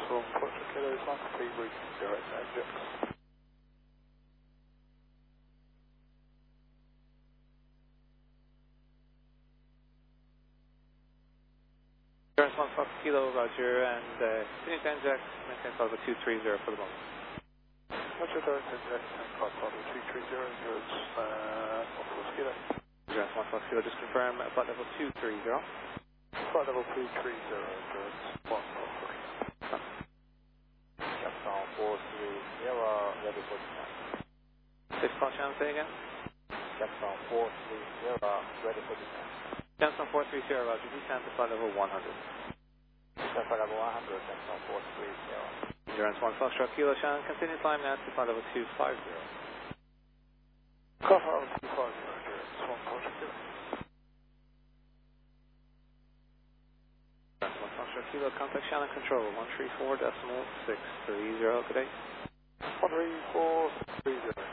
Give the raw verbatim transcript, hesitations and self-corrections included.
from Foxtrot Kilo, is one complete route direct to Ajax. Clearance one Fox Kilo, Roger, and uh, continue to Ajax, maintain flight level two three zero for the moment. Roger, direct to Ajax, and flight level two three zero, endurance uh, one Fox Kilo. Endurance one Fox Kilo, just confirm uh, flight level two three zero. Flight level two three zero, endurance one Fox Kilo. Captain four three zero, ready for descent. Six call channel, say again. Captain four three zero, ready for descent. Captain four three zero, Roger, descend to flight level one hundred. Descent flight level one hundred, Captain four three zero. Endurance one Foxtrot Kilo, Shannon, continue climb now to flight level two five zero. Car flight level two five zero, endurance one Foxtrot Kilo. Endurance one Foxtrot Kilo, contact Shannon Control, one three four decimal six three zero, good day. one three four three zero.